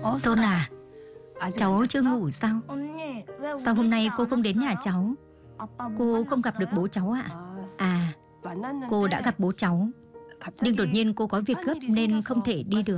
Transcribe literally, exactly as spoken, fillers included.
Son à, cháu chưa ngủ sao? Sao hôm nay cô không đến nhà cháu? Cô không gặp được bố cháu ạ? À, cô đã gặp bố cháu, nhưng đột nhiên cô có việc gấp nên không thể đi được.